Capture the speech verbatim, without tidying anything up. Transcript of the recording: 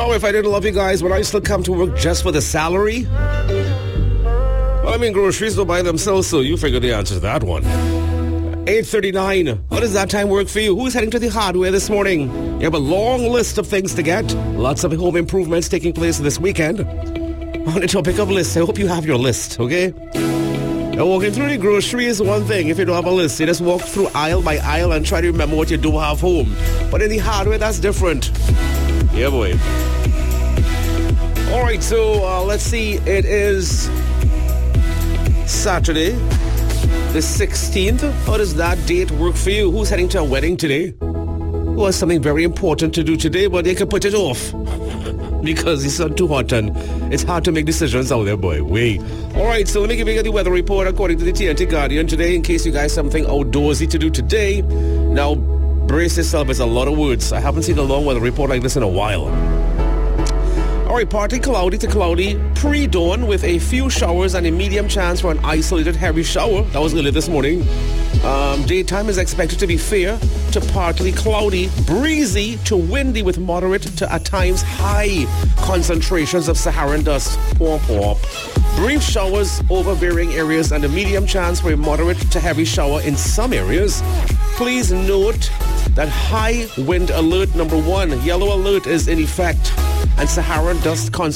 Now, if I didn't love you guys, would I still come to work just for the salary? Well, I mean, groceries don't buy themselves, so you figure the answer to that one. eight thirty-nine. How does that time work for you? Who's heading to the hardware this morning? You have a long list of things to get. Lots of home improvements taking place this weekend. On the topic of lists, I hope you have your list, okay? Now, walking through the grocery is one thing. If you don't have a list, you just walk through aisle by aisle and try to remember what you do have home. But in the hardware, that's different. Yeah, boy. All right, so uh, let's see. It is Saturday, the sixteenth. How does that date work for you? Who's heading to a wedding today? Who has something very important to do today, but they can put it off because it's not too hot and it's hard to make decisions out there, boy. Wait. All right, so let me give you the weather report according to the T N T Guardian today, in case you guys have something outdoorsy to do today. Now, brace yourself. It's a lot of words. I haven't seen a long weather report like this in a while. All right, partly cloudy to cloudy pre-dawn with a few showers and a medium chance for an isolated heavy shower. That was early this morning. Um, daytime is expected to be fair to partly cloudy, breezy to windy with moderate to at times high concentrations of Saharan dust. Womp womp. Brief showers over varying areas and a medium chance for a moderate to heavy shower in some areas. Please note that high wind alert number one, yellow alert, is in effect, and Saharan dust concentration